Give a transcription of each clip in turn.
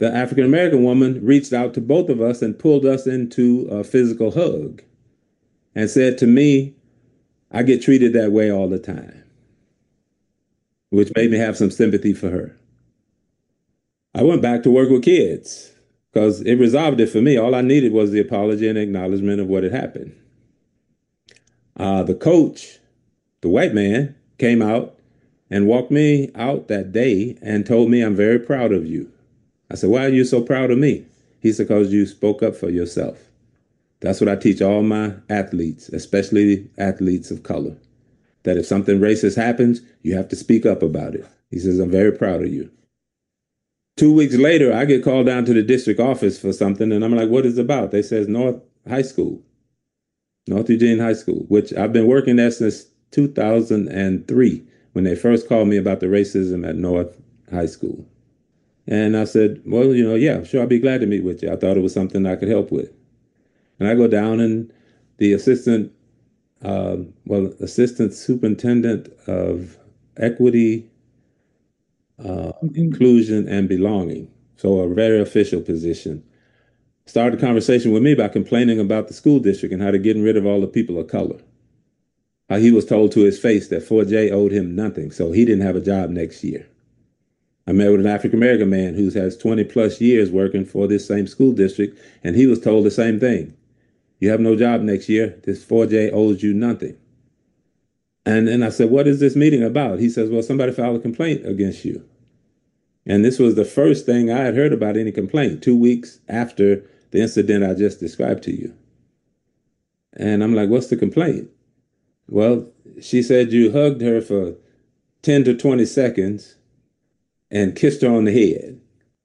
the African American woman reached out to both of us and pulled us into a physical hug and said to me, I get treated that way all the time, which made me have some sympathy for her. I went back to work with kids because it resolved it for me. All I needed was the apology and acknowledgement of what had happened. The coach, the white man, came out and walked me out that day and told me, I'm very proud of you. I said, why are you so proud of me? He said, because you spoke up for yourself. That's what I teach all my athletes, especially athletes of color, that if something racist happens, you have to speak up about it. He says, I'm very proud of you. 2 weeks later, I get called down to the district office for something, and I'm like, what is it about? They says North High School, North Eugene High School, which I've been working there since 2003 when they first called me about the racism at North High School. And I said, well, yeah, sure, I'll be glad to meet with you. I thought it was something I could help with. And I go down and the assistant superintendent of equity, inclusion, and belonging, so a very official position, started a conversation with me about complaining about the school district and how they're getting rid of all the people of color. How he was told to his face that 4J owed him nothing, so he didn't have a job next year. I met with an African American man who has 20 plus years working for this same school district, and he was told the same thing. You have no job next year. This 4J owes you nothing. And then I said, what is this meeting about? He says, well, somebody filed a complaint against you. And this was the first thing I had heard about any complaint, 2 weeks after the incident I just described to you. And I'm like, what's the complaint? Well, she said you hugged her for 10 to 20 seconds and kissed her on the head.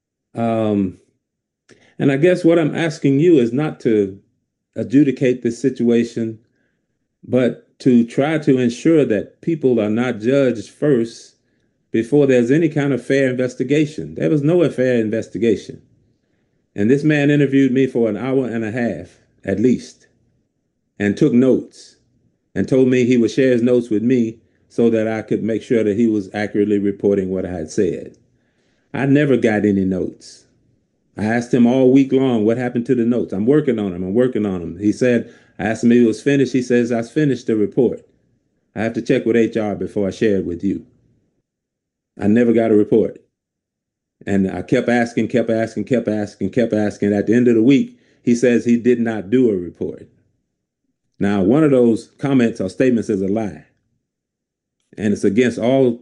And I guess what I'm asking you is not to adjudicate this situation, but to try to ensure that people are not judged first before there's any kind of fair investigation. There was no fair investigation. And this man interviewed me for an hour and a half, at least, and took notes and told me he would share his notes with me so that I could make sure that he was accurately reporting what I had said. I never got any notes. I asked him all week long, what happened to the notes? I'm working on them. I'm working on them. He said, I asked him if it was finished. He says, I finished the report. I have to check with HR before I share it with you. I never got a report. And I kept asking. At the end of the week, he says he did not do a report. Now, one of those comments or statements is a lie. And it's against all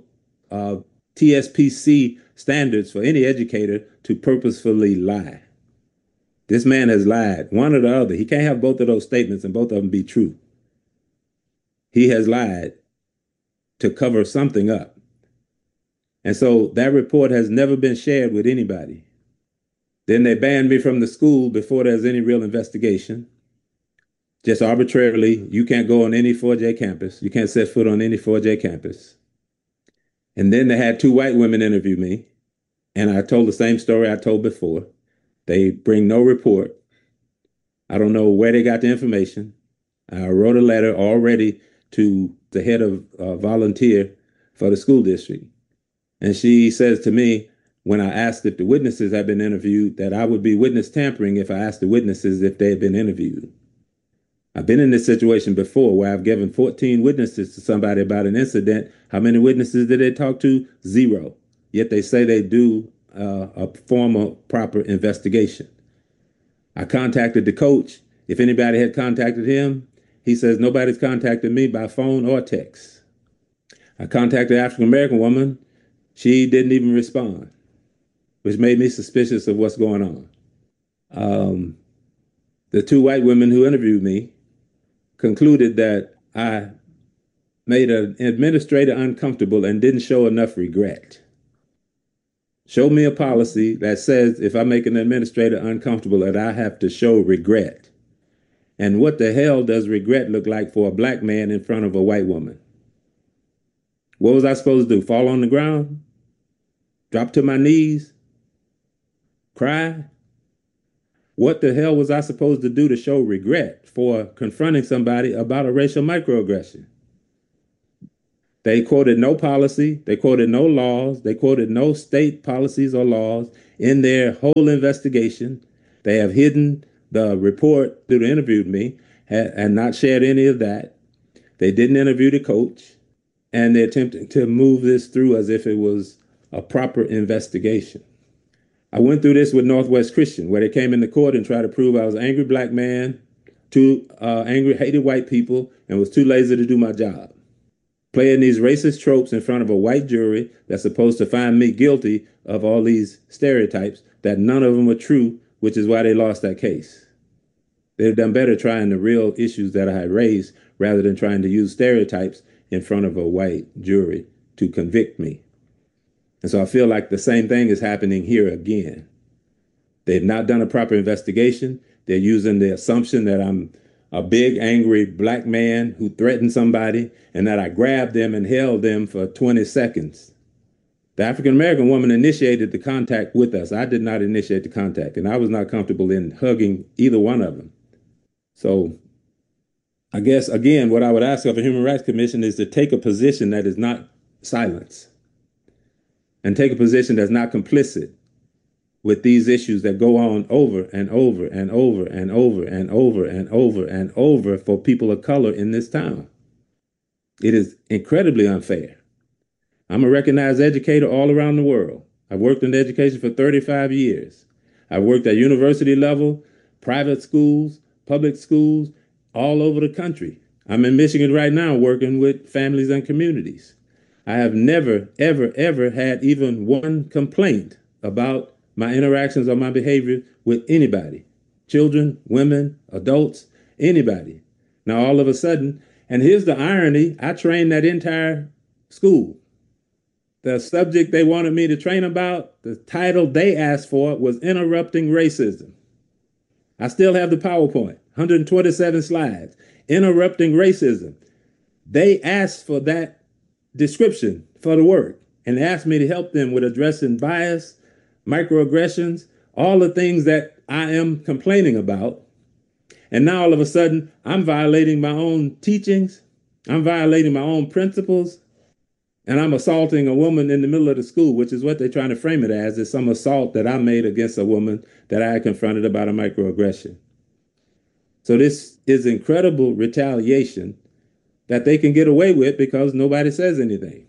TSPC standards for any educator to purposefully lie. This man has lied, one or the other. He can't have both of those statements and both of them be true. He has lied to cover something up. And so that report has never been shared with anybody. Then they banned me from the school before there's any real investigation. Just arbitrarily, you can't go on any 4J campus. You can't set foot on any 4J campus. And then they had two white women interview me. And I told the same story I told before. They bring no report. I don't know where they got the information. I wrote a letter already to the head of volunteer for the school district. And she says to me, when I asked if the witnesses had been interviewed, that I would be witness tampering if I asked the witnesses if they had been interviewed. I've been in this situation before where I've given 14 witnesses to somebody about an incident. How many witnesses did they talk to? 0. Yet they say they do a formal, proper investigation. I contacted the coach. If anybody had contacted him, he says, nobody's contacted me by phone or text. I contacted the African American woman. She didn't even respond, which made me suspicious of what's going on. The two white women who interviewed me concluded that I made an administrator uncomfortable and didn't show enough regret. Show me a policy that says if I make an administrator uncomfortable that I have to show regret. And what the hell does regret look like for a black man in front of a white woman? What was I supposed to do? Fall on the ground? Drop to my knees? Cry? What the hell was I supposed to do to show regret for confronting somebody about a racial microaggression? They quoted no policy, they quoted no laws, they quoted no state policies or laws in their whole investigation. They have hidden the report that interviewed me and not shared any of that. They didn't interview the coach, and they're attempting to move this through as if it was a proper investigation. I went through this with Northwest Christian, where they came into court and tried to prove I was an angry black man, too angry, hated white people, and was too lazy to do my job. Playing these racist tropes in front of a white jury that's supposed to find me guilty of all these stereotypes that none of them were true, which is why they lost that case. They'd have done better trying the real issues that I had raised rather than trying to use stereotypes in front of a white jury to convict me. And so I feel like the same thing is happening here again. They've not done a proper investigation. They're using the assumption that I'm a big, angry black man who threatened somebody and that I grabbed them and held them for 20 seconds. The African-American woman initiated the contact with us. I did not initiate the contact, and I was not comfortable in hugging either one of them. So I guess, again, what I would ask of a Human Rights Commission is to take a position that is not silence and take a position that's not complicit with these issues that go on over and over and over and over and over and over and over for people of color in this town. It is incredibly unfair. I'm a recognized educator all around the world. I've worked in education for 35 years. I've worked at university level, private schools, public schools, all over the country. I'm in Michigan right now working with families and communities. I have never, ever, ever had even one complaint about my interactions or my behavior with anybody, children, women, adults, anybody. Now, all of a sudden, and here's the irony, I trained that entire school. The subject they wanted me to train about, the title they asked for was Interrupting Racism. I still have the PowerPoint, 127 slides, Interrupting Racism. They asked for that description for the work and asked me to help them with addressing bias, microaggressions, all the things that I am complaining about. And now all of a sudden, I'm violating my own teachings. I'm violating my own principles. And I'm assaulting a woman in the middle of the school, which is what they're trying to frame it as, is some assault that I made against a woman that I had confronted about a microaggression. So this is incredible retaliation that they can get away with because nobody says anything.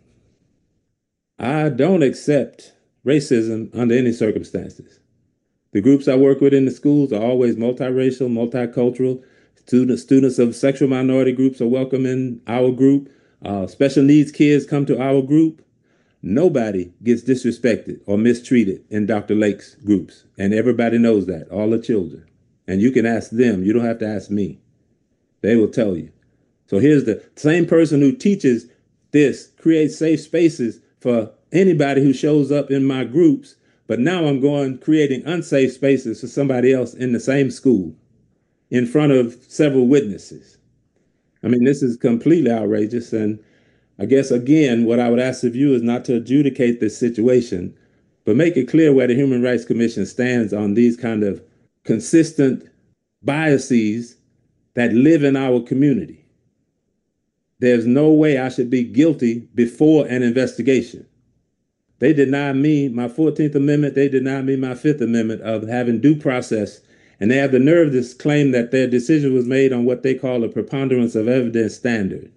I don't accept racism under any circumstances. The groups I work with in the schools are always multiracial, multicultural. Students of sexual minority groups are welcome in our group. Special needs kids come to our group. Nobody gets disrespected or mistreated in Dr. Lake's groups. And everybody knows that, all the children. And you can ask them. You don't have to ask me. They will tell you. So here's the same person who teaches this, creates safe spaces for anybody who shows up in my groups. But now I'm creating unsafe spaces for somebody else in the same school in front of several witnesses. I mean, this is completely outrageous. And I guess, again, what I would ask of you is not to adjudicate this situation, but make it clear where the Human Rights Commission stands on these kind of consistent biases that live in our community. There's no way I should be guilty before an investigation. They deny me my 14th Amendment. They deny me my 5th Amendment of having due process. And they have the nerve to claim that their decision was made on what they call a preponderance of evidence standard.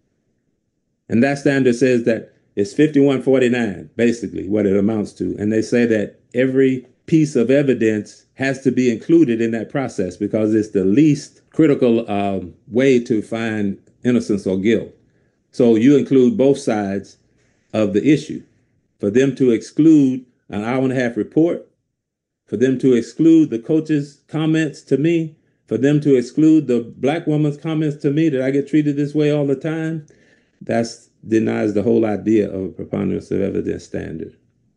And that standard says that it's 5149, basically, what it amounts to. And they say that every piece of evidence has to be included in that process because it's the least critical way to find innocence or guilt. So you include both sides of the issue. For them to exclude an hour-and-a-half report, for them to exclude the coach's comments to me, for them to exclude the black woman's comments to me that I get treated this way all the time, that denies the whole idea of a preponderance of evidence standard.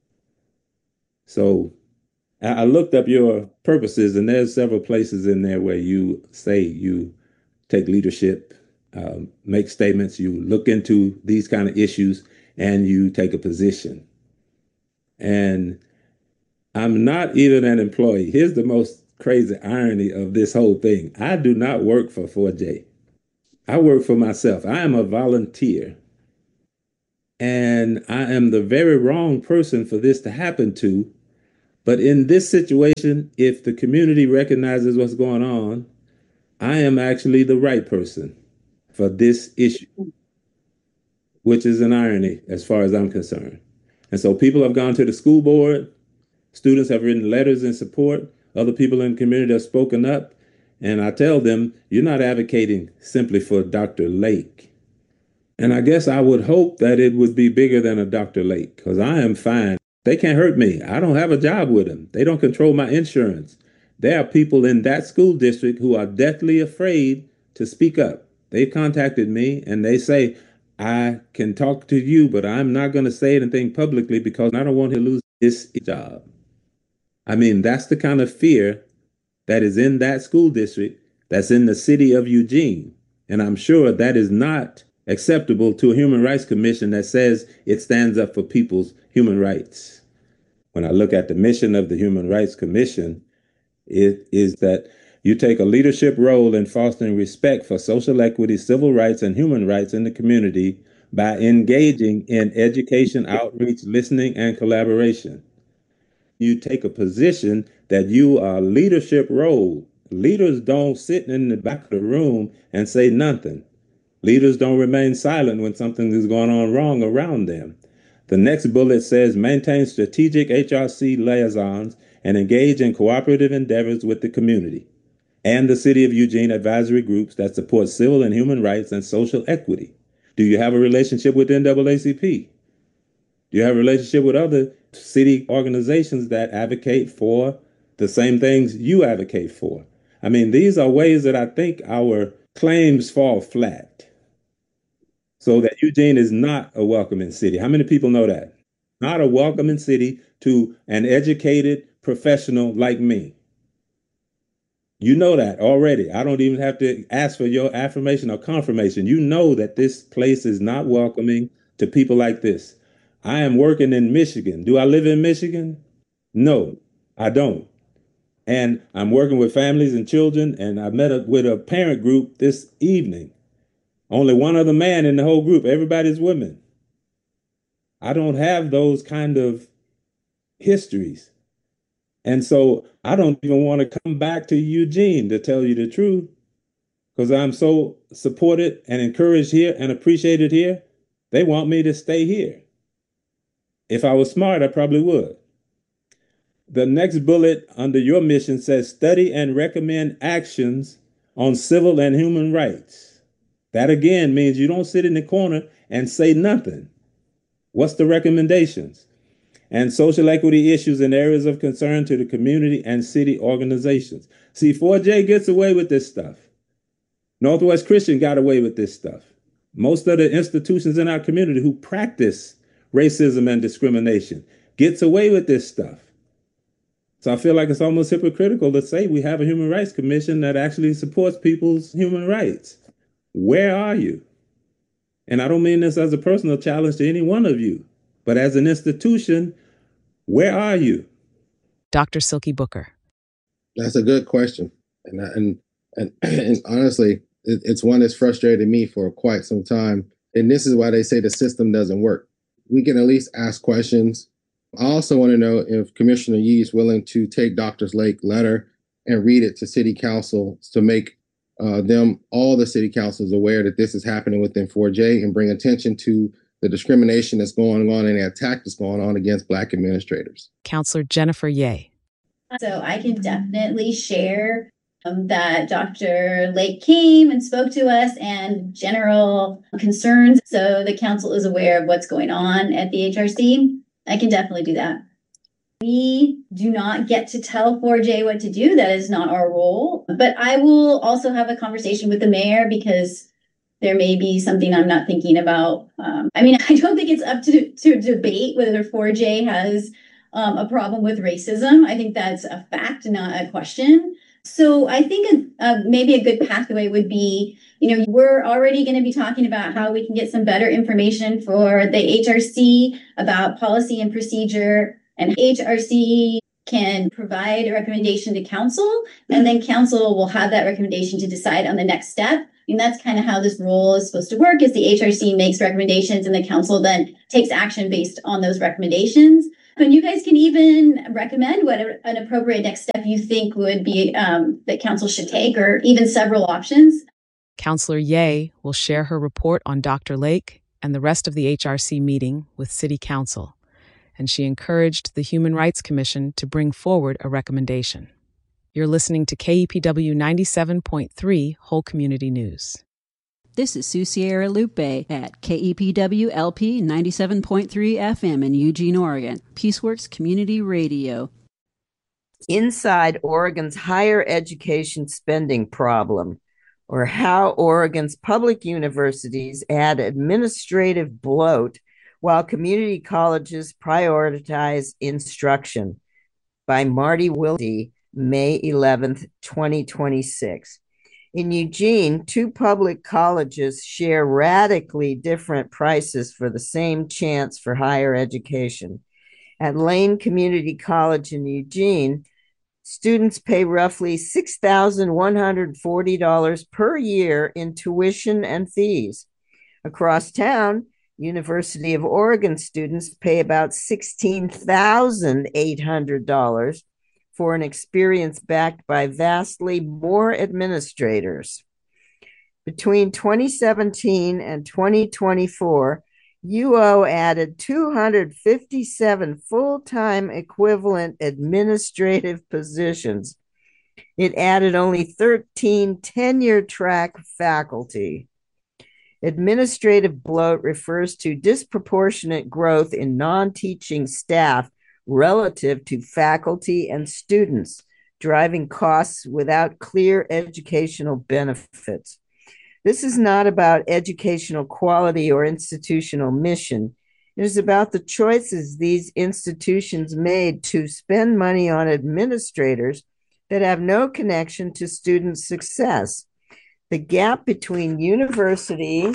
So I looked up your purposes, and there's several places in there where you say you take leadership, make statements, you look into these kind of issues, and you take a position. And I'm not even an employee. Here's the most crazy irony of this whole thing. I do not work for 4J. I work for myself. I am a volunteer. And I am the very wrong person for this to happen to. But in this situation, if the community recognizes what's going on, I am actually the right person for this issue, which is an irony as far as I'm concerned. And so people have gone to the school board, students have written letters in support, other people in the community have spoken up. And I tell them, you're not advocating simply for Dr. Lake. And I guess I would hope that it would be bigger than a Dr. Lake, because I am fine. They can't hurt me. I don't have a job with them. They don't control my insurance. There are people in that school district who are deathly afraid to speak up. They contacted me and they say, I can talk to you, but I'm not going to say anything publicly because I don't want to lose this job. I mean, that's the kind of fear that is in that school district, that's in the city of Eugene. And I'm sure that is not acceptable to a Human Rights Commission that says it stands up for people's human rights. When I look at the mission of the Human Rights Commission, it is that you take a leadership role in fostering respect for social equity, civil rights, and human rights in the community by engaging in education, outreach, listening, and collaboration. You take a position that you are leadership role. Leaders don't sit in the back of the room and say nothing. Leaders don't remain silent when something is going on wrong around them. The next bullet says maintain strategic HRC liaisons and engage in cooperative endeavors with the community and the City of Eugene advisory groups that support civil and human rights and social equity. Do you have a relationship with NAACP? Do you have a relationship with other city organizations that advocate for the same things you advocate for? I mean, these are ways that I think our claims fall flat. So that Eugene is not a welcoming city. How many people know that? Not a welcoming city to an educated professional like me. You know that already. I don't even have to ask for your affirmation or confirmation. You know that this place is not welcoming to people like this. I am working in Michigan. Do I live in Michigan? No, I don't. And I'm working with families and children, and I met up with a parent group this evening. Only one other man in the whole group. Everybody's women. I don't have those kind of histories. And so I don't even want to come back to Eugene, to tell you the truth, because I'm so supported and encouraged here and appreciated here. They want me to stay here. If I was smart, I probably would. The next bullet under your mission says study and recommend actions on civil and human rights. That again means you don't sit in the corner and say nothing. What's the recommendations? And social equity issues and areas of concern to the community and city organizations. See, 4J gets away with this stuff. Northwest Christian got away with this stuff. Most of the institutions in our community who practice racism and discrimination gets away with this stuff. So I feel like it's almost hypocritical to say we have a Human Rights Commission that actually supports people's human rights. Where are you? And I don't mean this as a personal challenge to any one of you, but as an institution, where are you? Dr. Silky Booker. That's a good question. And honestly, it's one that's frustrated me for quite some time. And this is why they say the system doesn't work. We can at least ask questions. I also want to know if Commissioner Yee is willing to take Dr. Lake's letter and read it to City Council to make all the City Councils aware that this is happening within 4J and bring attention to the discrimination that's going on and the attack that's going on against Black administrators. Counselor Jennifer Yeh. So I can definitely share that Dr. Lake came and spoke to us and general concerns. So the council is aware of what's going on at the HRC. I can definitely do that. We do not get to tell 4J what to do. That is not our role. But I will also have a conversation with the mayor because there may be something I'm not thinking about. I don't think it's up to debate whether 4J has a problem with racism. I think that's a fact, not a question. So I think maybe a good pathway would be, we're already going to be talking about how we can get some better information for the HRC about policy and procedure, and HRC can provide a recommendation to council, and then council will have that recommendation to decide on the next step. mean, that's kind of how this role is supposed to work, is the HRC makes recommendations and the council then takes action based on those recommendations. And you guys can even recommend what an appropriate next step you think would be that council should take, or even several options. Counselor Ye will share her report on Dr. Lake and the rest of the HRC meeting with City Council, and she encouraged the Human Rights Commission to bring forward a recommendation. You're listening to KEPW 97.3 Whole Community News. This is Susiera Lupe at KEPW LP 97.3 FM in Eugene, Oregon, Peaceworks Community Radio. Inside Oregon's higher education spending problem, or how Oregon's public universities add administrative bloat while community colleges prioritize instruction, by Marty Wilde, May 11th, 2026. In Eugene, two public colleges share radically different prices for the same chance for higher education. At Lane Community College in Eugene, students pay roughly $6,140 per year in tuition and fees. Across town, University of Oregon students pay about $16,800 for an experience backed by vastly more administrators. Between 2017 and 2024, UO added 257 full-time equivalent administrative positions. It added only 13 tenure-track faculty. Administrative bloat refers to disproportionate growth in non-teaching staff relative to faculty and students, driving costs without clear educational benefits. This is not about educational quality or institutional mission. It is about the choices these institutions made to spend money on administrators that have no connection to student success. The gap between university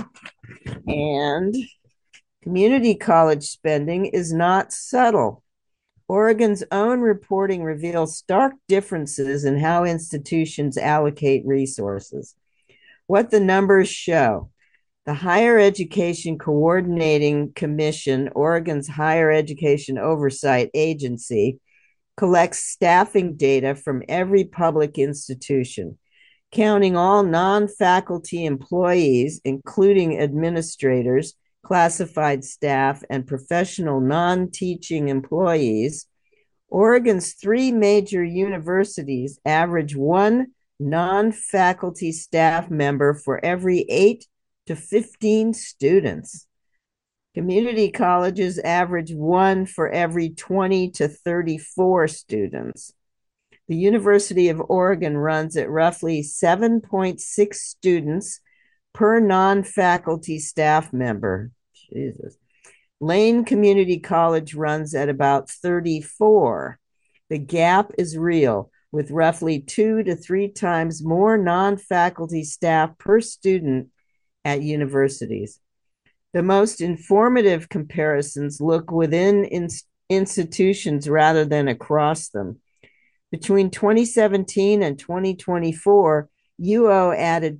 and community college spending is not subtle. Oregon's own reporting reveals stark differences in how institutions allocate resources. What the numbers show: the Higher Education Coordinating Commission, Oregon's higher education oversight agency, collects staffing data from every public institution, counting all non-faculty employees, including administrators, classified staff, and professional non-teaching employees. Oregon's three major universities average one non-faculty staff member for every 8 to 15 students. Community colleges average one for every 20 to 34 students. The University of Oregon runs at roughly 7.6 students per non-faculty staff member. Jesus. Lane Community College runs at about 34. The gap is real, with roughly 2 to 3 times more non-faculty staff per student at universities. The most informative comparisons look within institutions rather than across them. Between 2017 and 2024, UO added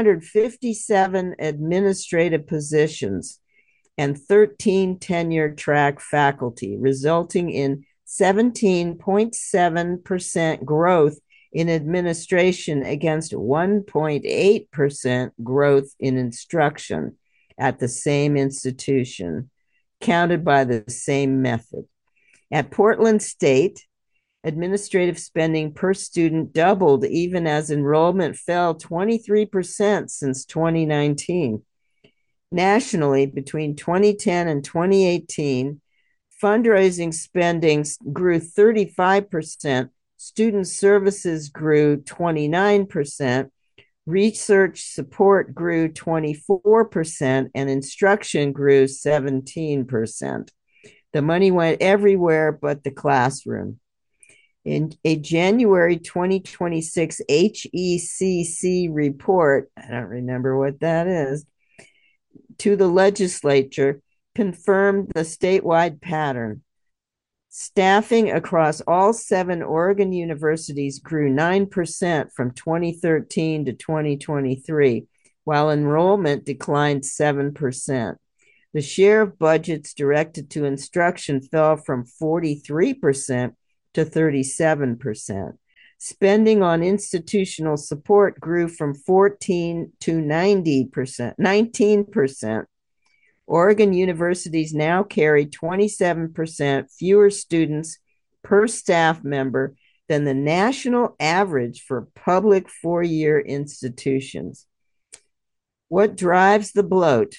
257 administrative positions and 13 tenure-track faculty, resulting in 17.7% growth in administration against 1.8% growth in instruction at the same institution, counted by the same method. At Portland State, administrative spending per student doubled even as enrollment fell 23% since 2019. Nationally, between 2010 and 2018, fundraising spending grew 35%, student services grew 29%, research support grew 24%, and instruction grew 17%. The money went everywhere but the classroom. In a January 2026 HECC report, I don't remember what that is, to the legislature, confirmed the statewide pattern. Staffing across all 7 Oregon universities grew 9% from 2013 to 2023, while enrollment declined 7%. The share of budgets directed to instruction fell from 43% to 37%. Spending on institutional support grew from 14 to 19%. Oregon universities now carry 27% fewer students per staff member than the national average for public four-year institutions. What drives the bloat?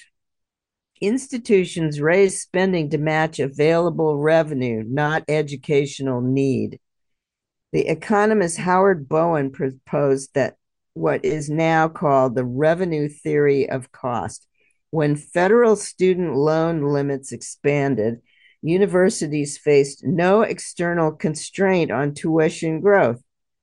Institutions raise spending to match available revenue, not educational need. The economist Howard Bowen proposed that what is now called the revenue theory of cost. When federal student loan limits expanded, universities faced no external constraint on tuition growth.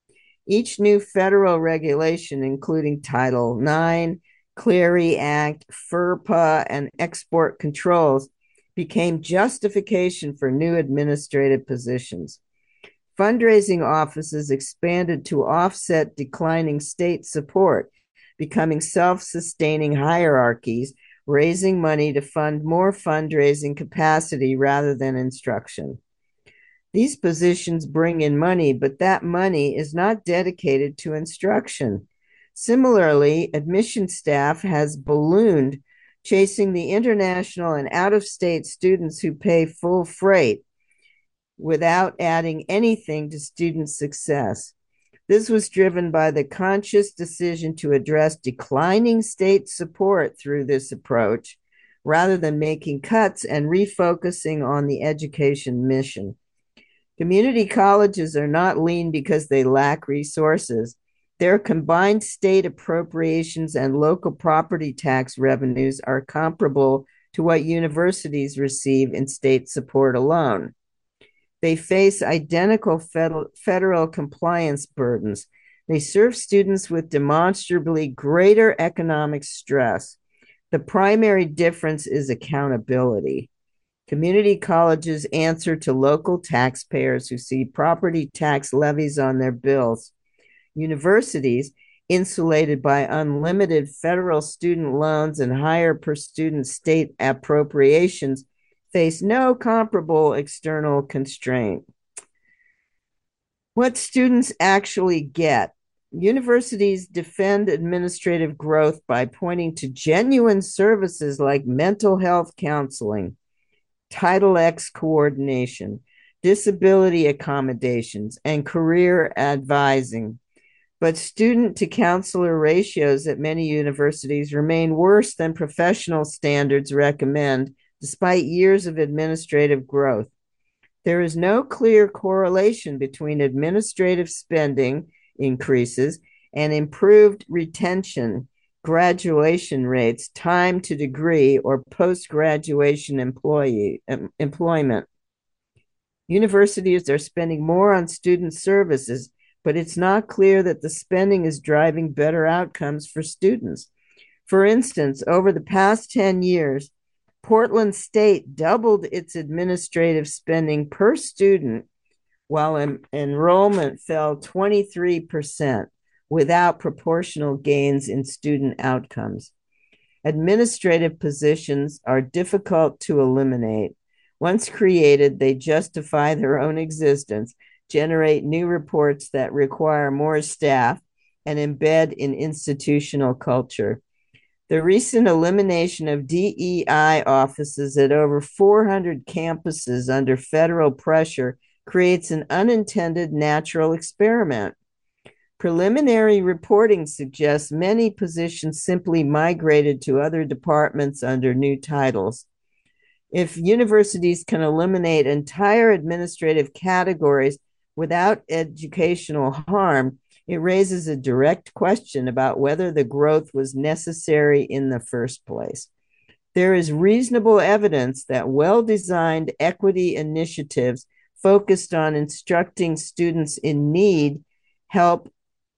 Each new federal regulation, including Title IX, Clery Act, FERPA, and export controls, became justification for new administrative positions. Fundraising offices expanded to offset declining state support, becoming self-sustaining hierarchies, raising money to fund more fundraising capacity rather than instruction. These positions bring in money, but that money is not dedicated to instruction. Similarly, admission staff has ballooned, chasing the international and out-of-state students who pay full freight without adding anything to student success. This was driven by the conscious decision to address declining state support through this approach, rather than making cuts and refocusing on the education mission. Community colleges are not lean because they lack resources. Their combined state appropriations and local property tax revenues are comparable to what universities receive in state support alone. They face identical federal compliance burdens. They serve students with demonstrably greater economic stress. The primary difference is accountability. Community colleges answer to local taxpayers who see property tax levies on their bills. Universities, insulated by unlimited federal student loans and higher per student state appropriations, face no comparable external constraint. What students actually get. Universities defend administrative growth by pointing to genuine services like mental health counseling, Title X coordination, disability accommodations, and career advising. But student to counselor ratios at many universities remain worse than professional standards recommend, despite years of administrative growth. There is no clear correlation between administrative spending increases and improved retention, graduation rates, time to degree, or post-graduation employment. Universities are spending more on student services, but it's not clear that the spending is driving better outcomes for students. For instance, over the past 10 years, Portland State doubled its administrative spending per student, while enrollment fell 23% without proportional gains in student outcomes. Administrative positions are difficult to eliminate. Once created, they justify their own existence, generate new reports that require more staff, and embed in institutional culture. The recent elimination of DEI offices at over 400 campuses under federal pressure creates an unintended natural experiment. Preliminary reporting suggests many positions simply migrated to other departments under new titles. If universities can eliminate entire administrative categories without educational harm, it raises a direct question about whether the growth was necessary in the first place. There is reasonable evidence that well-designed equity initiatives focused on instructing students in need help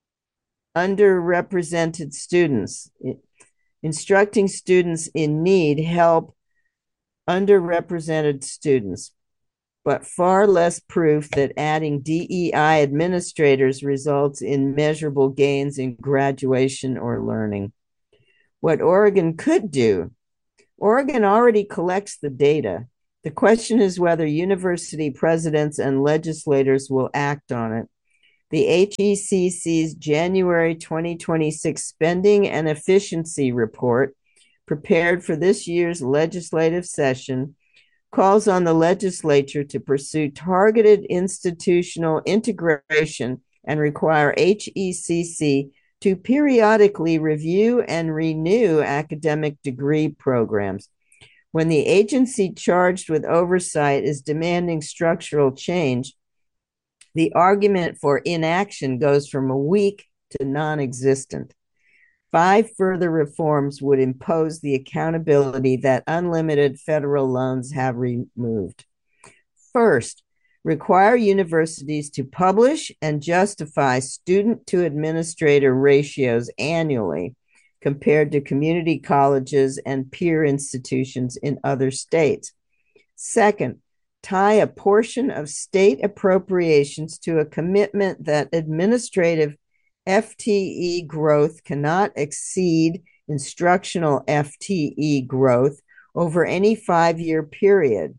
underrepresented students. Instructing students in need help underrepresented students, but far less proof that adding DEI administrators results in measurable gains in graduation or learning. what Oregon could do. Oregon already collects the data. The question is whether university presidents and legislators will act on it. The HECC's January 2026 Spending and Efficiency Report, prepared for this year's legislative session, calls on the legislature to pursue targeted institutional integration and require HECC to periodically review and renew academic degree programs. When the agency charged with oversight is demanding structural change, the argument for inaction goes from a weak to non-existent. 5 further reforms would impose the accountability that unlimited federal loans have removed. First, require universities to publish and justify student-to-administrator ratios annually compared to community colleges and peer institutions in other states. Second, tie a portion of state appropriations to a commitment that administrative FTE growth cannot exceed instructional FTE growth over any 5-year period.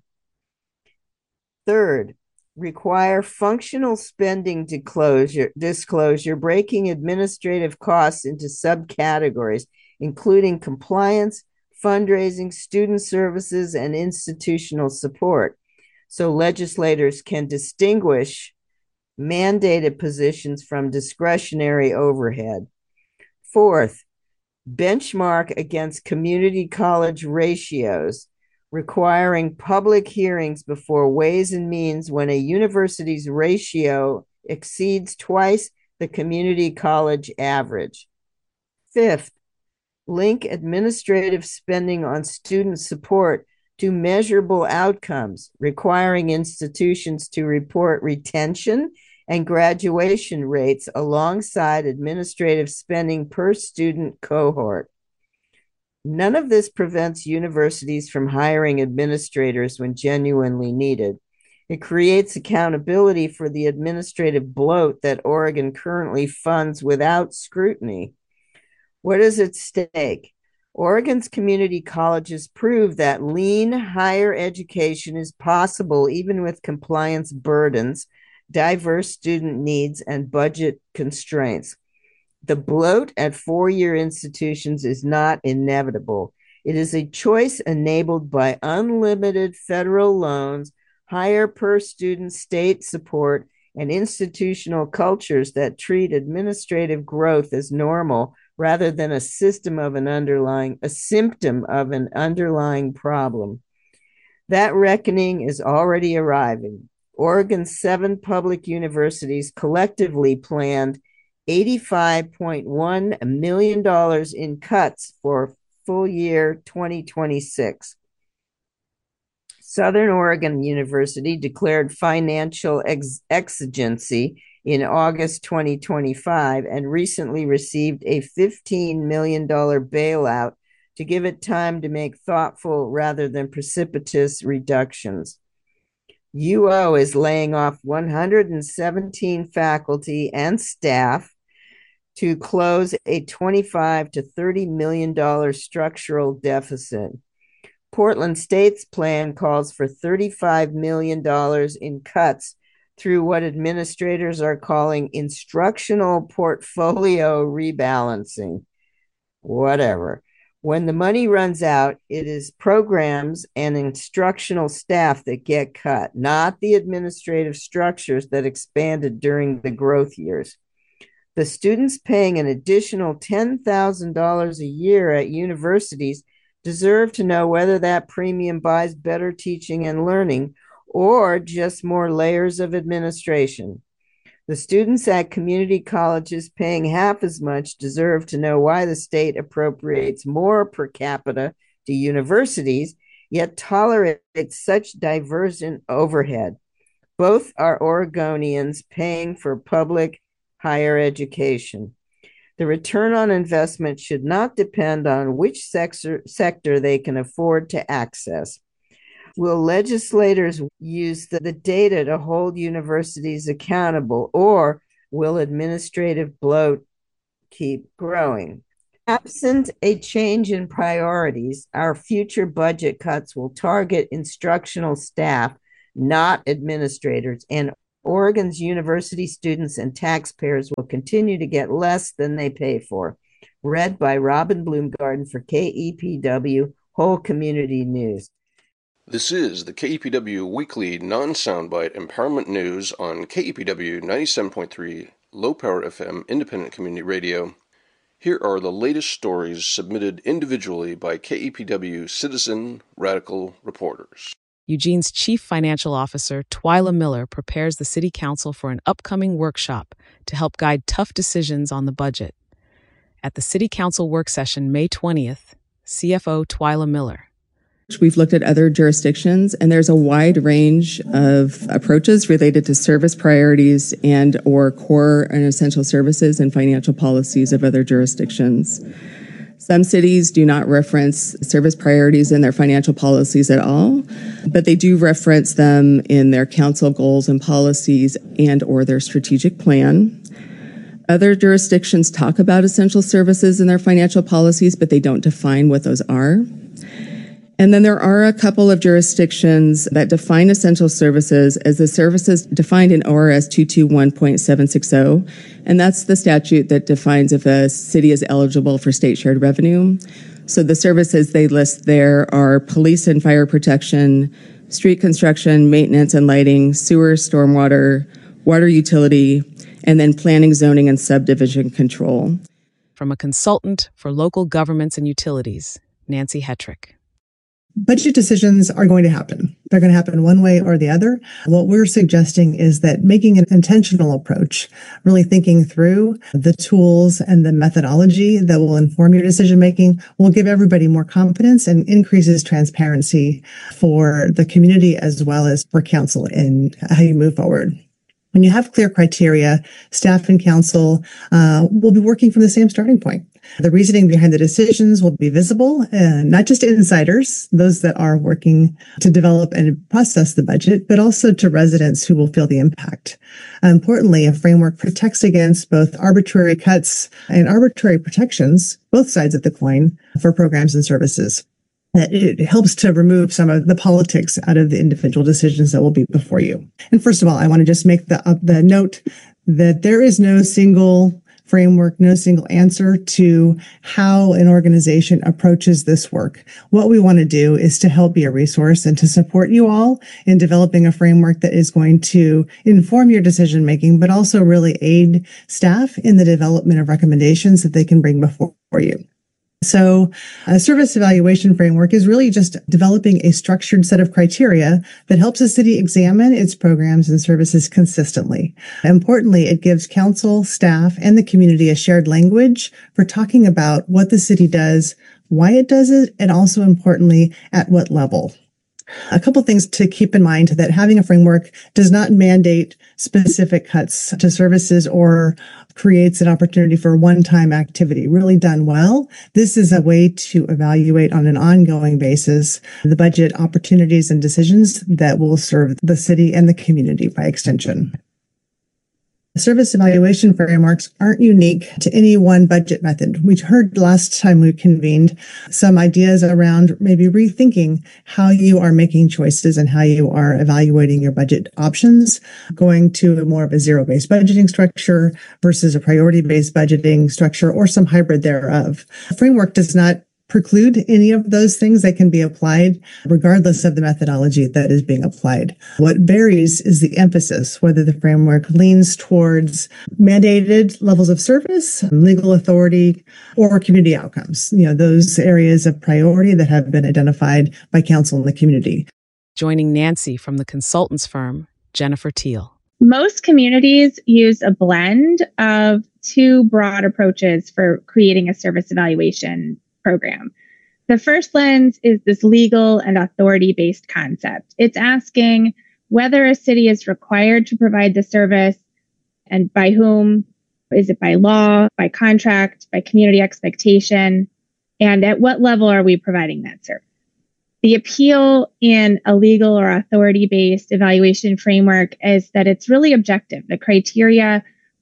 Third, require functional spending disclosure, breaking administrative costs into subcategories, including compliance, fundraising, student services, and institutional support, so legislators can distinguish mandated positions from discretionary overhead. Fourth, benchmark against community college ratios, requiring public hearings before Ways and Means when a university's ratio exceeds twice the community college average. Fifth, link administrative spending on student support to measurable outcomes, requiring institutions to report retention and graduation rates alongside administrative spending per student cohort. None of this prevents universities from hiring administrators when genuinely needed. It creates accountability for the administrative bloat that Oregon currently funds without scrutiny. What is at stake? Oregon's community colleges prove that lean higher education is possible even with compliance burdens, diverse student needs, and budget constraints. The bloat at 4-year institutions is not inevitable. It is a choice enabled by unlimited federal loans, higher per student state support, and institutional cultures that treat administrative growth as normal rather than a symptom of an underlying problem. That reckoning is already arriving. Oregon's 7 public universities collectively planned $85.1 million in cuts for full year 2026. Southern Oregon University declared financial exigency in August 2025 and recently received a $15 million bailout to give it time to make thoughtful rather than precipitous reductions. UO is laying off 117 faculty and staff to close a $25 to $30 million structural deficit. Portland State's plan calls for $35 million in cuts through what administrators are calling instructional portfolio rebalancing. Whatever. When the money runs out, it is programs and instructional staff that get cut, not the administrative structures that expanded during the growth years. The students paying an additional $10,000 a year at universities deserve to know whether that premium buys better teaching and learning or just more layers of administration. The students at community colleges paying half as much deserve to know why the state appropriates more per capita to universities, yet tolerates such divergent overhead. Both are Oregonians paying for public higher education. The return on investment should not depend on which sector they can afford to access. Will legislators use the data to hold universities accountable, or will administrative bloat keep growing? Absent a change in priorities, our future budget cuts will target instructional staff, not administrators, and Oregon's university students and taxpayers will continue to get less than they pay for. Read by Robin Bloomgarden for KEPW Whole Community News. This is the KEPW Weekly Non-Soundbite Empowerment News on KEPW 97.3 Low Power FM Independent Community Radio. Here are the latest stories submitted individually by KEPW citizen radical reporters. Eugene's Chief Financial Officer, Twyla Miller, prepares the City Council for an upcoming workshop to help guide tough decisions on the budget. At the City Council work session May 20th, CFO Twyla Miller. We've looked at other jurisdictions, and there's a wide range of approaches related to service priorities and or core and essential services and financial policies of other jurisdictions. Some cities do not reference service priorities in their financial policies at all, but they do reference them in their council goals and policies and or their strategic plan. Other jurisdictions talk about essential services in their financial policies, but they don't define what those are. And then there are a couple of jurisdictions that define essential services as the services defined in ORS 221.760, and that's the statute that defines if a city is eligible for state shared revenue. So the services they list there are police and fire protection, street construction, maintenance and lighting, sewer, stormwater, water utility, and then planning, zoning, and subdivision control. From a consultant for local governments and utilities, Nancy Hetrick. Budget decisions are going to happen. They're going to happen one way or the other. What we're suggesting is that making an intentional approach, really thinking through the tools and the methodology that will inform your decision making, will give everybody more confidence and increases transparency for the community as well as for council in how you move forward. When you have clear criteria, staff and council will be working from the same starting point. The reasoning behind the decisions will be visible, not just to insiders, those that are working to develop and process the budget, but also to residents who will feel the impact. Importantly, a framework protects against both arbitrary cuts and arbitrary protections, both sides of the coin, for programs and services. It helps to remove some of the politics out of the individual decisions that will be before you. And first of all, I want to just make the note that there is no single framework, no single answer to how an organization approaches this work. What we want to do is to help be a resource and to support you all in developing a framework that is going to inform your decision making, but also really aid staff in the development of recommendations that they can bring before you. So a service evaluation framework is really just developing a structured set of criteria that helps a city examine its programs and services consistently. Importantly, it gives council, staff, and the community a shared language for talking about what the city does, why it does it, and also importantly, at what level. A couple things to keep in mind: that having a framework does not mandate specific cuts to services or creates an opportunity for one-time activity. Really done well, this is a way to evaluate on an ongoing basis the budget opportunities and decisions that will serve the city and the community by extension. Service evaluation frameworks aren't unique to any one budget method. We heard last time we convened some ideas around maybe rethinking how you are making choices and how you are evaluating your budget options, going to more of a zero-based budgeting structure versus a priority-based budgeting structure or some hybrid thereof. The framework does not preclude any of those things that can be applied regardless of the methodology that is being applied. What varies is the emphasis, whether the framework leans towards mandated levels of service, legal authority, or community outcomes. Those areas of priority that have been identified by council and the community. Joining Nancy from the consultants firm, Jennifer Teal. Most communities use a blend of two broad approaches for creating a service evaluation program. The first lens is this legal and authority-based concept. It's asking whether a city is required to provide the service and by whom. Is it by law, by contract, by community expectation? And at what level are we providing that service? The appeal in a legal or authority-based evaluation framework is that it's really objective. The criteria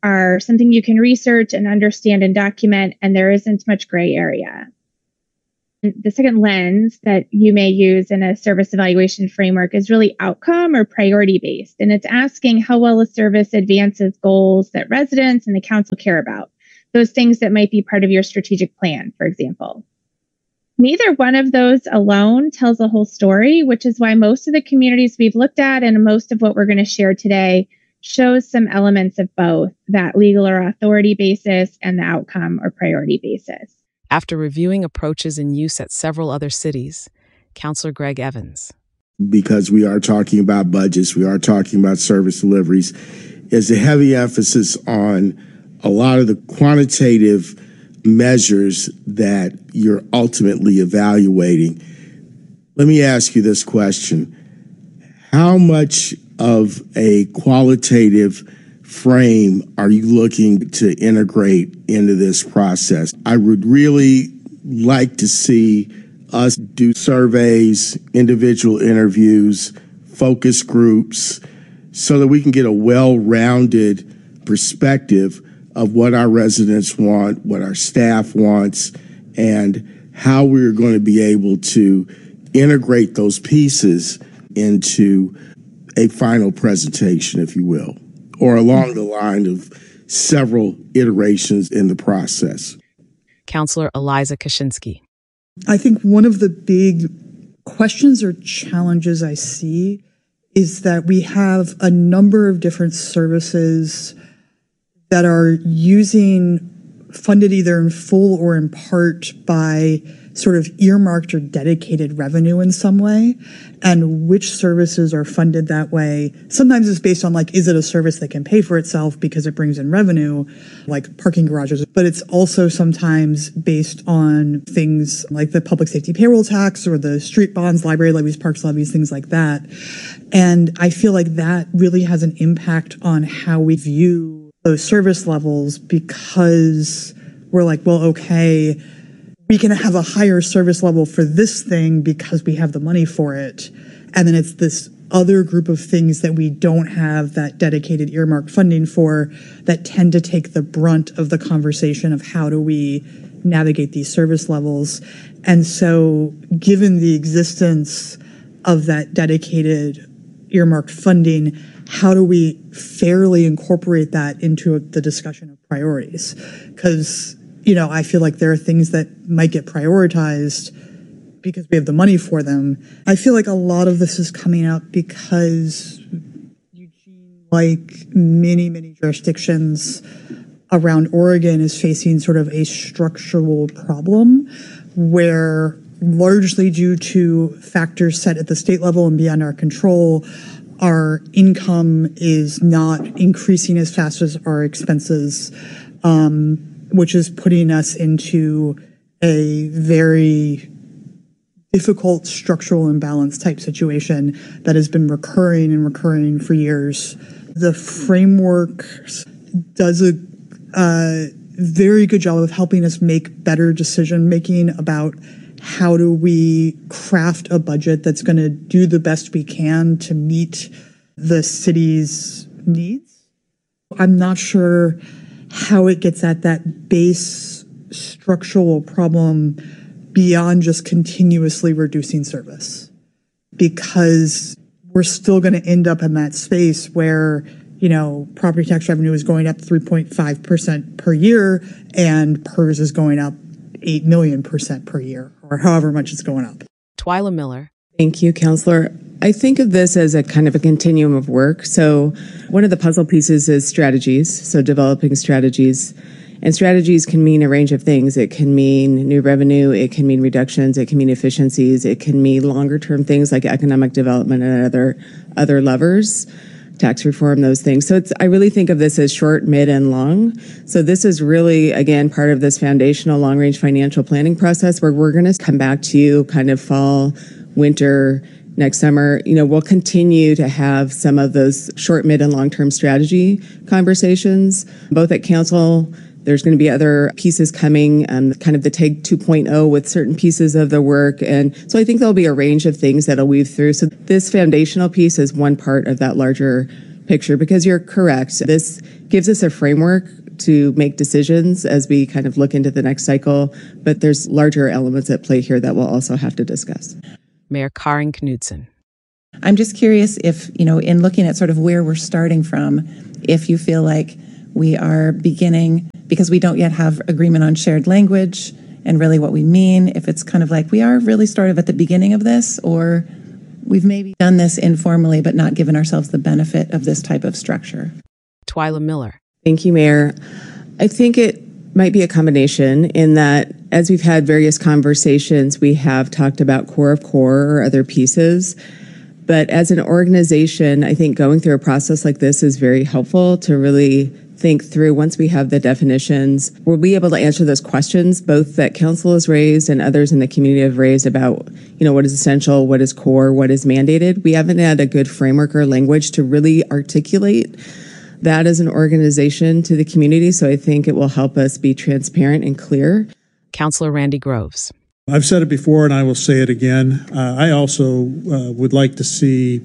are something you can research and understand and document, and there isn't much gray area. The second lens that you may use in a service evaluation framework is really outcome or priority based. And it's asking how well a service advances goals that residents and the council care about. Those things that might be part of your strategic plan, for example. Neither one of those alone tells a whole story, which is why most of the communities we've looked at and most of what we're going to share today shows some elements of both that legal or authority basis and the outcome or priority basis. After reviewing approaches in use at several other cities, Councillor Greg Evans. Because we are talking about budgets, we are talking about service deliveries, is a heavy emphasis on a lot of the quantitative measures that you're ultimately evaluating. Let me ask you this question. How much of a qualitative frame are you looking to integrate into this process? I would really like to see us do surveys, individual interviews, focus groups, so that we can get a well-rounded perspective of what our residents want, what our staff wants, and how we're going to be able to integrate those pieces into a final presentation, if you will, or along the line of several iterations in the process. Councillor Eliza Kaczynski. I think one of the big questions or challenges I see is that we have a number of different services that are funded either in full or in part by sort of earmarked or dedicated revenue in some way, and which services are funded that way. Sometimes it's based on is it a service that can pay for itself because it brings in revenue, like parking garages, but it's also sometimes based on things like the public safety payroll tax or the street bonds, library levies, parks levies, things like that. And I feel like that really has an impact on how we view those service levels, because we're like, well, okay, we can have a higher service level for this thing because we have the money for it. And then it's this other group of things that we don't have that dedicated earmarked funding for that tend to take the brunt of the conversation of how do we navigate these service levels. And so given the existence of that dedicated earmarked funding, how do we fairly incorporate that into the discussion of priorities? Because I feel like there are things that might get prioritized because we have the money for them. I feel like a lot of this is coming up because Eugene, like many, many jurisdictions around Oregon, is facing sort of a structural problem where, largely due to factors set at the state level and beyond our control, our income is not increasing as fast as our expenses, which is putting us into a very difficult structural imbalance type situation that has been recurring for years. The framework does a very good job of helping us make better decision making about how do we craft a budget that's going to do the best we can to meet the city's needs. I'm not sure how it gets at that base structural problem beyond just continuously reducing service, because we're still going to end up in that space where, property tax revenue is going up 3.5% per year and PERS is going up 8 million % per year, or however much it's going up. Twyla Miller. Thank you, Counselor. I think of this as a kind of a continuum of work. So one of the puzzle pieces is strategies, so developing strategies. And strategies can mean a range of things. It can mean new revenue, it can mean reductions, it can mean efficiencies, it can mean longer term things like economic development and other levers, tax reform, those things. So I really think of this as short, mid, and long. So this is really, again, part of this foundational long-range financial planning process where we're going to come back to you kind of fall, winter, next summer. We'll continue to have some of those short, mid, and long-term strategy conversations, both at council. There's going to be other pieces coming, kind of the TAG 2.0 with certain pieces of the work. And so I think there'll be a range of things that'll weave through. So this foundational piece is one part of that larger picture, because you're correct. This gives us a framework to make decisions as we kind of look into the next cycle, but there's larger elements at play here that we'll also have to discuss. Mayor Karin Knudsen. I'm just curious if, in looking at sort of where we're starting from, if you feel like we are beginning, because we don't yet have agreement on shared language and really what we mean, if it's kind of like we are really sort of at the beginning of this, or we've maybe done this informally but not given ourselves the benefit of this type of structure. Twyla Miller. Thank you, Mayor. I think it might be a combination in that as we've had various conversations, we have talked about core of core or other pieces. But as an organization, I think going through a process like this is very helpful to really think through. Once we have the definitions, we'll be able to answer those questions, both that council has raised and others in the community have raised about, what is essential, what is core, what is mandated. We haven't had a good framework or language to really articulate that as an organization to the community. So I think it will help us be transparent and clear. Councilor Randy Groves. I've said it before and I will say it again. I also would like to see,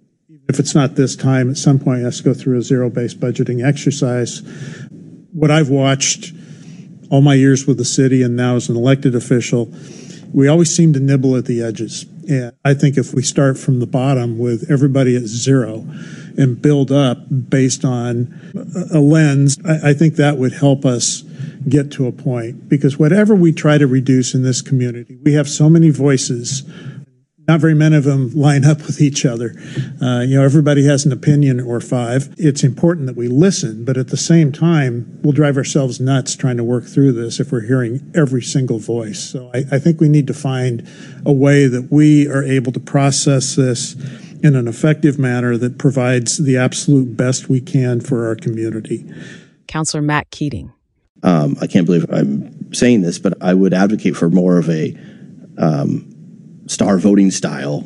if it's not this time, at some point it has to go through a zero-based budgeting exercise. What I've watched all my years with the city and now as an elected official, we always seem to nibble at the edges. And I think if we start from the bottom with everybody at zero and build up based on a lens, I think that would help us get to a point. Because whatever we try to reduce in this community, we have so many voices. Not very many of them line up with each other. Everybody has an opinion or five. It's important that we listen, but at the same time, we'll drive ourselves nuts trying to work through this if we're hearing every single voice. So I think we need to find a way that we are able to process this in an effective manner that provides the absolute best we can for our community. Councilor Matt Keating. I can't believe I'm saying this, but I would advocate for more of a star voting style,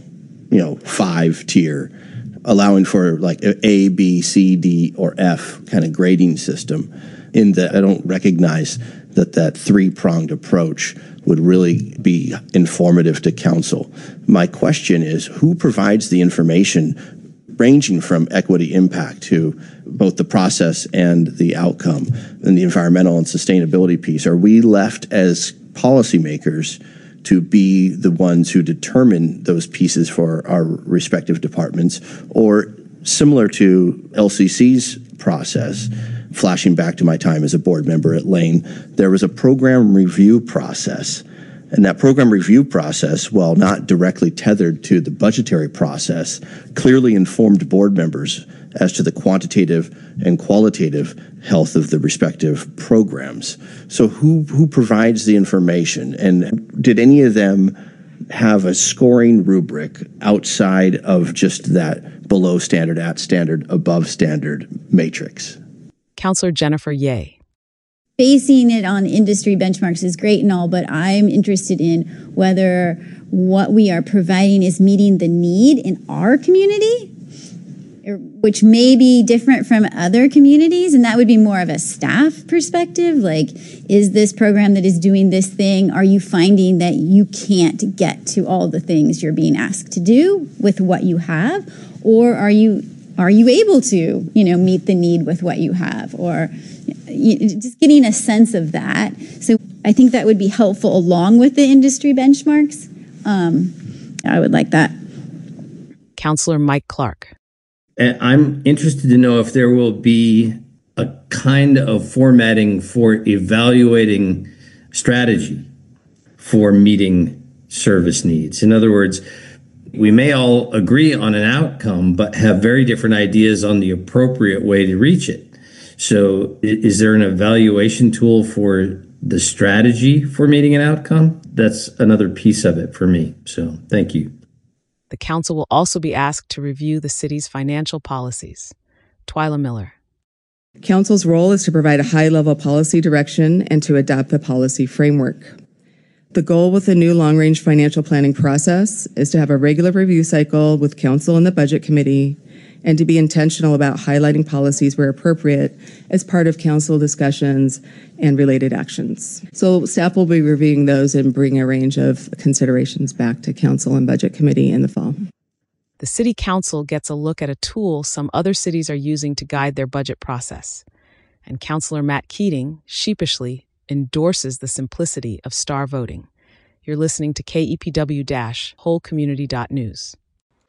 5-tier, allowing for like A, B, C, D, or F kind of grading system. In that I don't recognize that three-pronged approach would really be informative to council. My question is, who provides the information ranging from equity impact to both the process and the outcome and the environmental and sustainability piece? Are we left as policymakers to be the ones who determine those pieces for our respective departments, or similar to LCC's process? Flashing back to my time as a board member at Lane, there was a program review process. And that program review process, while not directly tethered to the budgetary process, clearly informed board members as to the quantitative and qualitative health of the respective programs. So who provides the information? And did any of them have a scoring rubric outside of just that below standard, at standard, above standard matrix? Councilor Jennifer Yeh. Basing it on industry benchmarks is great and all, but I'm interested in whether what we are providing is meeting the need in our community, which may be different from other communities. And that would be more of a staff perspective. Like, is this program that is doing this thing, are you finding that you can't get to all the things you're being asked to do with what you have? Or are you able to, meet the need with what you have? Or just getting a sense of that. So I think that would be helpful along with the industry benchmarks. I would like that. Councilor Mike Clark. I'm interested to know if there will be a kind of formatting for evaluating strategy for meeting service needs. In other words, we may all agree on an outcome, but have very different ideas on the appropriate way to reach it. So is there an evaluation tool for the strategy for meeting an outcome? That's another piece of it for me. So thank you. The council will also be asked to review the city's financial policies. Twyla Miller. Council's role is to provide a high-level policy direction and to adopt the policy framework. The goal with the new long-range financial planning process is to have a regular review cycle with council and the budget committee, and to be intentional about highlighting policies where appropriate as part of council discussions and related actions. So staff will be reviewing those and bring a range of considerations back to council and budget committee in the fall. The City Council gets a look at a tool some other cities are using to guide their budget process. And Councilor Matt Keating, sheepishly, endorses the simplicity of star voting. You're listening to KEPW-wholecommunity.news.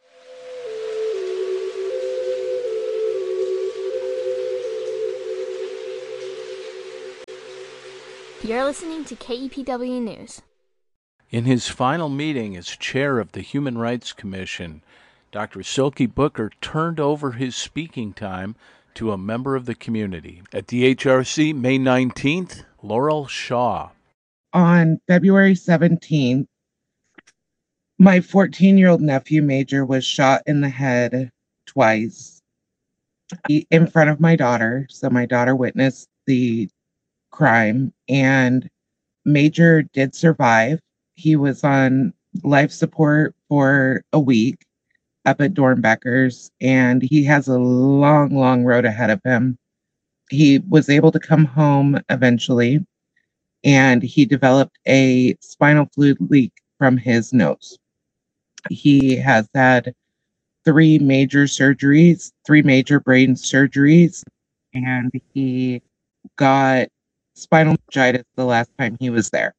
You're listening to KEPW News. In his final meeting as chair of the Human Rights Commission, Dr. Silky Booker turned over his speaking time to a member of the community. At the HRC, May 19th, Laurel Shaw. On February 17th, my 14-year-old nephew, Major, was shot in the head twice in front of my daughter. So my daughter witnessed the crime, and Major did survive. He was on life support for a week up at Dornbecker's, and he has a long, long road ahead of him. He was able to come home eventually, and he developed a spinal fluid leak from his nose. He has had 3 major surgeries, 3 major brain surgeries, and he got spinal meningitis the last time he was there.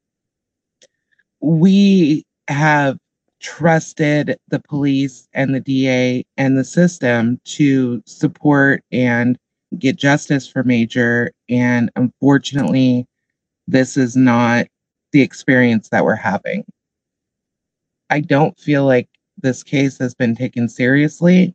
We have trusted the police and the DA and the system to support and get justice for Major, and unfortunately, this is not the experience that we're having. I don't feel like this case has been taken seriously,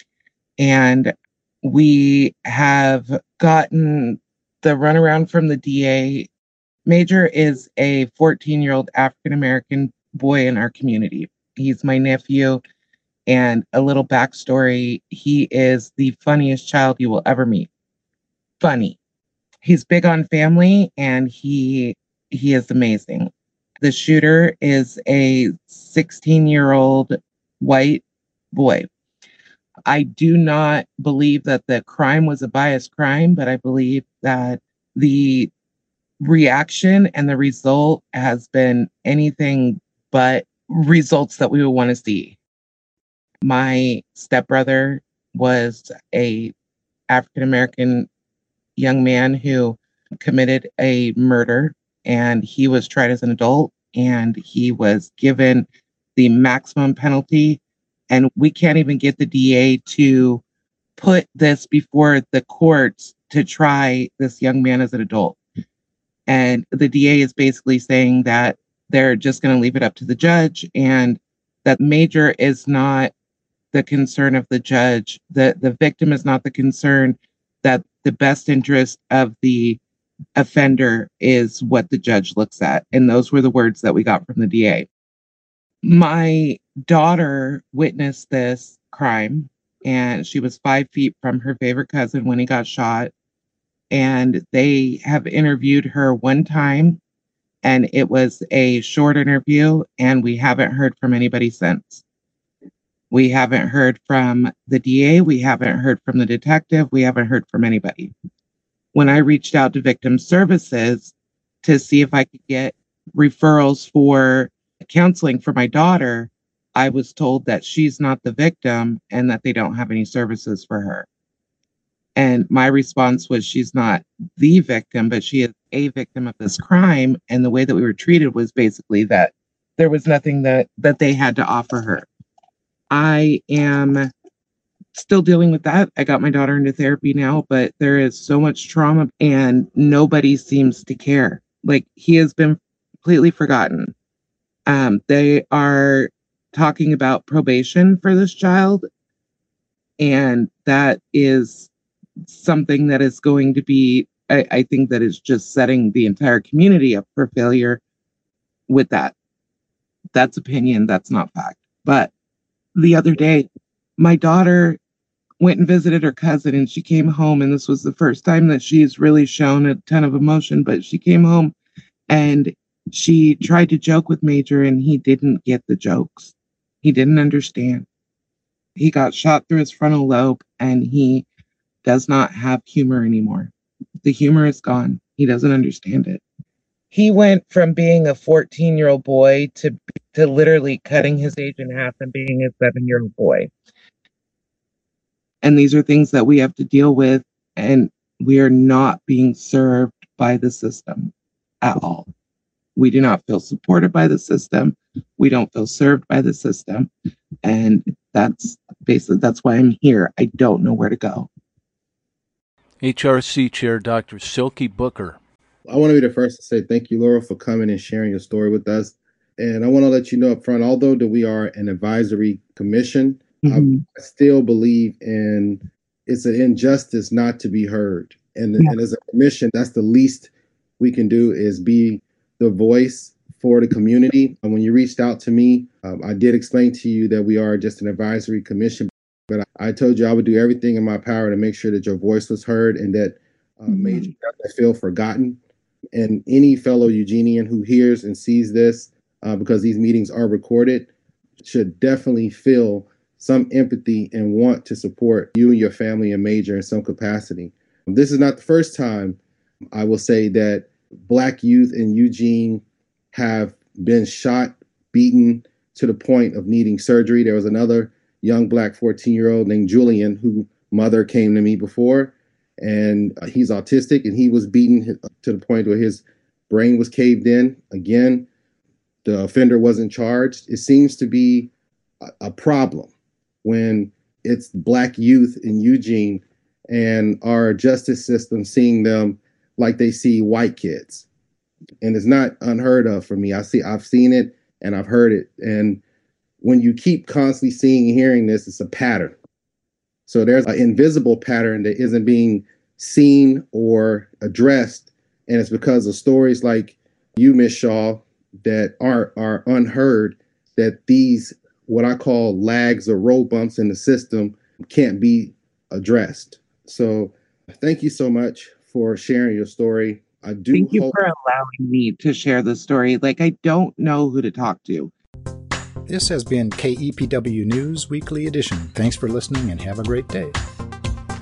and we have gotten the runaround from the DA. Major is a 14-year-old African-American boy in our community. He's my nephew, and a little backstory, he is the funniest child you will ever meet. Funny. He's big on family, and he is amazing. The shooter is a 16-year-old white boy. I do not believe that the crime was a biased crime, but I believe that the reaction and the result has been anything but results that we would want to see. My stepbrother was a African-American young man who committed a murder, and he was tried as an adult, and he was given the maximum penalty. And we can't even get the DA to put this before the courts to try this young man as an adult. And the DA is basically saying that they're just going to leave it up to the judge, and that Major is not the concern of the judge. The victim is not the concern, that the best interest of the offender is what the judge looks at. And those were the words that we got from the DA. My daughter witnessed this crime, and she was 5 feet from her favorite cousin when he got shot. And they have interviewed her one time, and it was a short interview, and we haven't heard from anybody since. We haven't heard from the DA. We haven't heard from the detective. We haven't heard from anybody. When I reached out to victim services to see if I could get referrals for counseling for my daughter, I was told that she's not the victim and that they don't have any services for her. And my response was, she's not the victim, but she is a victim of this crime. And the way that we were treated was basically that there was nothing that they had to offer her. I am still dealing with that. I got my daughter into therapy now, but there is so much trauma and nobody seems to care. Like, he has been completely forgotten. They are talking about probation for this child, and that is something that is going to be, I think that is just setting the entire community up for failure with that. That's opinion, that's not fact. But the other day, my daughter went and visited her cousin, and she came home, and this was the first time that she's really shown a ton of emotion, but she came home and she tried to joke with Major, and he didn't get the jokes. He didn't understand. He got shot through his frontal lobe, and he does not have humor anymore. The humor is gone. He doesn't understand it. He went from being a 14-year-old boy to to literally cutting his age in half and being a 7-year-old boy. And these are things that we have to deal with, and we are not being served by the system at all. We do not feel supported by the system. We don't feel served by the system. And that's why I'm here. I don't know where to go. HRC Chair Dr. Silky Booker. I want to be the first to say thank you, Laura, for coming and sharing your story with us. And I want to let you know up front, although that we are an advisory commission, I still believe it's an injustice not to be heard. And as a commission, that's the least we can do is be the voice for the community. And when you reached out to me, I did explain to you that we are just an advisory commission, but I told you I would do everything in my power to make sure that your voice was heard and that Major doesn't feel forgotten. And any fellow Eugenian who hears and sees this, because these meetings are recorded, should definitely feel some empathy and want to support you and your family and Major in some capacity. This is not the first time, I will say, that Black youth in Eugene have been shot, beaten to the point of needing surgery. There was another young Black 14-year-old named Julian, whose mother came to me before, and he's autistic, and he was beaten to the point where his brain was caved in. Again, the offender wasn't charged. It seems to be a problem when it's Black youth in Eugene and our justice system seeing them like they see white kids. And it's not unheard of for me. I've seen it and I've heard it. And when you keep constantly seeing and hearing this, it's a pattern. So there's an invisible pattern that isn't being seen or addressed. And it's because of stories like you, Ms. Shaw, that are unheard, that these, what I call lags or road bumps in the system, can't be addressed. So thank you so much for sharing your story. Thank you for allowing me to share the story. Like, I don't know who to talk to. This has been KEPW News Weekly Edition. Thanks for listening and have a great day.